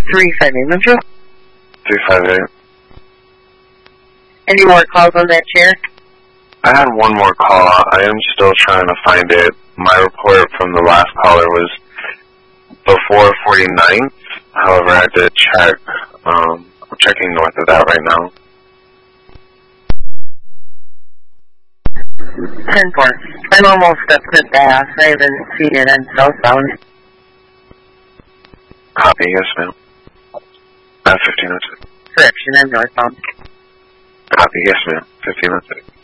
358 Metro. 358. Any more calls on that chair? I had one more call. I am still trying to find it. My report from the last caller was before 49th. However, I did check. I'm checking north of that right now. 10-4. I'm almost up to Bass. I haven't seen it on southbound. Copy, yes ma'am. 1506. Correction, I'm northbound. Copy, yes ma'am. 1506.